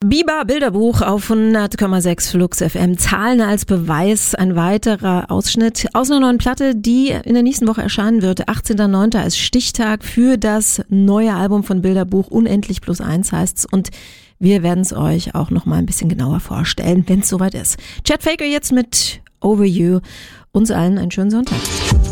Biber Bilderbuch auf 100,6 Flux FM. Zahlen als Beweis. Ein weiterer Ausschnitt aus einer neuen Platte, die in der nächsten Woche erscheinen wird. 18.09. als Stichtag für das neue Album von Bilderbuch. Unendlich plus eins heißt's. Und wir werden es euch auch noch mal ein bisschen genauer vorstellen, wenn es soweit ist. Chet Faker jetzt mit Over You. Uns allen einen schönen Sonntag.